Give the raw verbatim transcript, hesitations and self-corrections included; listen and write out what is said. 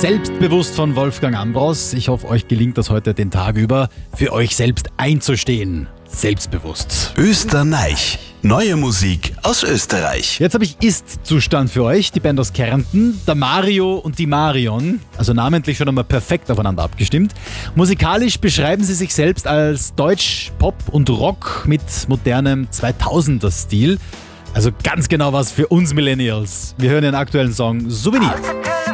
Selbstbewusst von Wolfgang Ambros. Ich hoffe, euch gelingt das heute den Tag über, für euch selbst einzustehen. Selbstbewusst. Österreich. Neue Musik aus Österreich. Jetzt habe ich Ist-Zustand für euch. Die Band aus Kärnten, der Mario und die Marion. Also namentlich schon einmal perfekt aufeinander abgestimmt. Musikalisch beschreiben sie sich selbst als Deutsch, Pop und Rock mit modernem zweitausender-Stil. Also ganz genau was für uns Millennials. Wir hören den aktuellen Song Souvenir.